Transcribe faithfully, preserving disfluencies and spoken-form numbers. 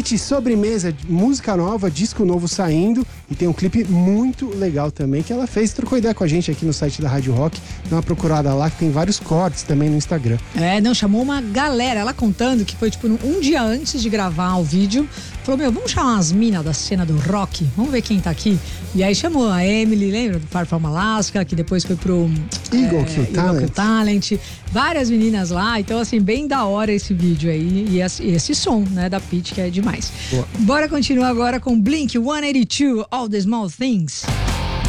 Pete, sobremesa, música nova, disco novo saindo e tem um clipe muito legal também que ela fez, trocou ideia com a gente aqui no site da Rádio Rock, dá uma procurada lá que tem vários cortes também no Instagram. É, não, chamou uma galera, ela contando que foi tipo um dia antes de gravar o vídeo, falou, meu, vamos chamar umas minas da cena do rock, vamos ver quem tá aqui. E aí chamou a Emily, lembra? Do Far From Alaska, que depois foi pro Eagle é, Kill Talent. Kill Talent, várias meninas lá, então assim, bem da hora esse vídeo aí e esse, esse som, né, da Pete, que é demais. Boa. Bora continuar agora com Blink one eighty-two, All the Small Things.